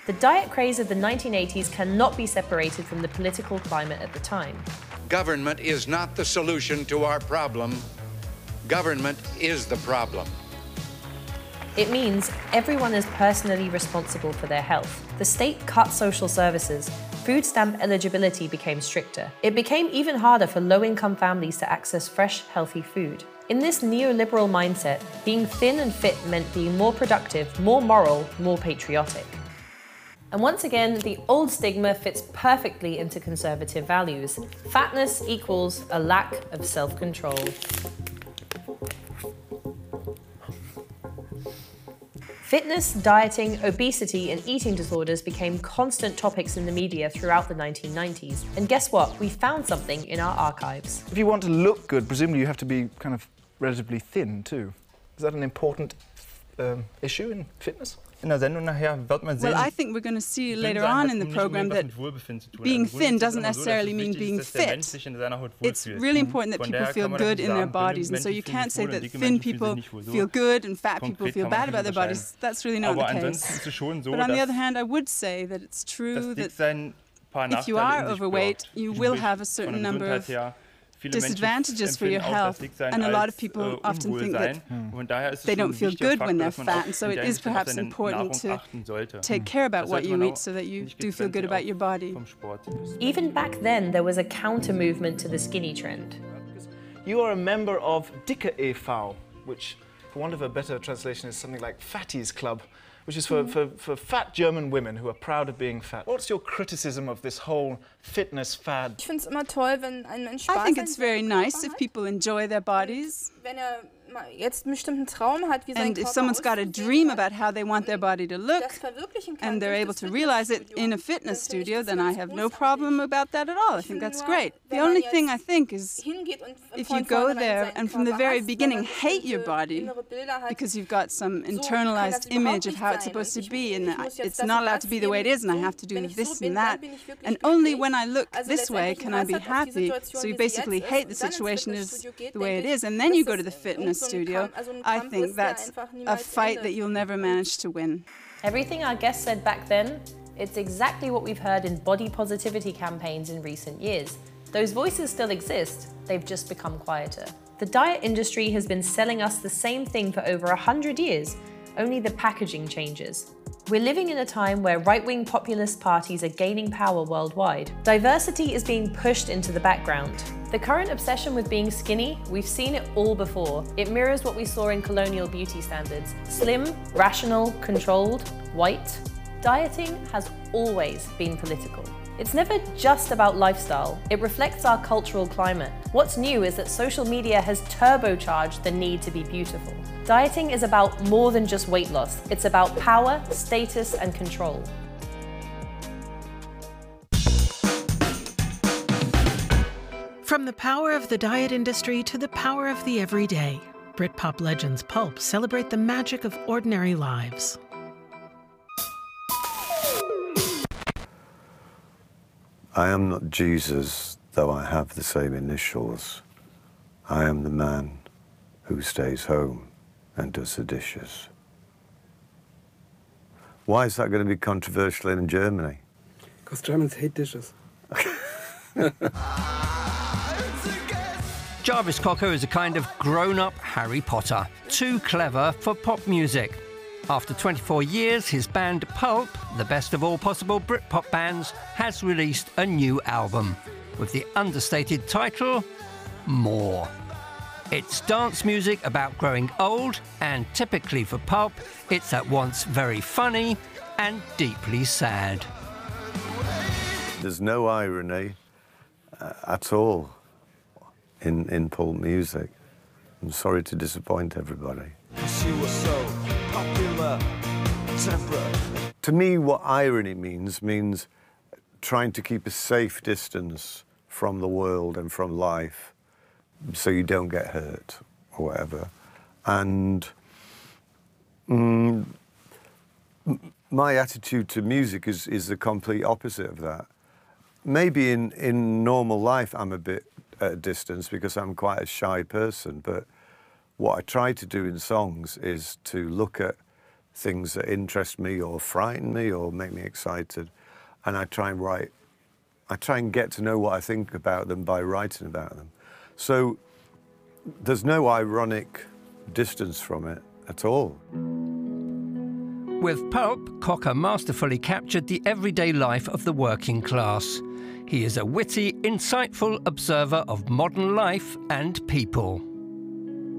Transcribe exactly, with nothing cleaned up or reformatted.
The diet craze of the nineteen eighties cannot be separated from the political climate at the time. Government is not the solution to our problem. Government is the problem. It means everyone is personally responsible for their health. The state cut social services. Food stamp eligibility became stricter. It became even harder for low-income families to access fresh, healthy food. In this neoliberal mindset, being thin and fit meant being more productive, more moral, more patriotic. And once again, the old stigma fits perfectly into conservative values. Fatness equals a lack of self-control. Fitness, dieting, obesity, and eating disorders became constant topics in the media throughout the nineteen nineties. And guess what? We found something in our archives. If you want to look good, presumably you have to be kind of relatively thin too. Is that an important um, issue in fitness? In der Sendung nachher wird man sehen. Well, I think we're going to see later on in the program that being thin doesn't necessarily mean being fit. It's really important that people feel good in their bodies, and so you can't say that thin people feel good and fat people feel bad about their bodies. That's really not the case. But on the other hand, I would say that it's true that if you are overweight, you will have a certain number of disadvantages for your health, and a lot of people often think that they don't feel good when they're fat, and so it is perhaps important to take care about what you eat so that you do feel good about your body. Even back then, there was a counter-movement to the skinny trend. You are a member of Dicke e V, which, for want of a better translation, is something like Fatties Club, which is for, mm. for, for fat German women who are proud of being fat. What's your criticism of this whole fitness fad? I think it's very nice if people enjoy their bodies. And if someone's got a dream about how they want their body to look, and they're able to realize it in a fitness studio, then I have no problem about that at all. I think that's great. The only thing I think is, if you go there and from the very beginning hate your body, because you've got some internalized image of how it's supposed to be, and it's not allowed to be the way it is, and I have to do this and that, and only when I look this way can I be happy. So you basically hate the situation is the way it is, and then you go to the fitness studio. I think that's a fight that you'll never manage to win. Everything our guest said back then, it's exactly what we've heard in body positivity campaigns in recent years. Those voices still exist, they've just become quieter. The diet industry has been selling us the same thing for over a hundred years, only the packaging changes. We're living in a time where right-wing populist parties are gaining power worldwide. Diversity is being pushed into the background. The current obsession with being skinny, we've seen it all before. It mirrors what we saw in colonial beauty standards. Slim, rational, controlled, white. Dieting has always been political. It's never just about lifestyle. It reflects our cultural climate. What's new is that social media has turbocharged the need to be beautiful. Dieting is about more than just weight loss. It's about power, status, and control. From the power of the diet industry to the power of the everyday, Britpop legends Pulp celebrate the magic of ordinary lives. I am not Jesus, though I have the same initials. I am the man who stays home and does the dishes. Why is that going to be controversial in Germany? Because Germans hate dishes. Jarvis Cocker is a kind of grown-up Harry Potter, too clever for pop music. After twenty-four years, his band Pulp, the best of all possible Britpop bands, has released a new album with the understated title, More. It's dance music about growing old, and typically for Pulp, it's at once very funny and deeply sad. There's no irony uh, at all in, in Pulp music. I'm sorry to disappoint everybody. She was so popular, temperate. To me, what irony means, means trying to keep a safe distance from the world and from life so you don't get hurt or whatever. And mm, my attitude to music is, is the complete opposite of that. Maybe in, in normal life I'm a bit at a distance because I'm quite a shy person, but what I try to do in songs is to look at things that interest me or frighten me or make me excited, and I try and write. I try and get to know what I think about them by writing about them. So there's no ironic distance from it at all. With Pulp, Cocker masterfully captured the everyday life of the working class. He is a witty, insightful observer of modern life and people.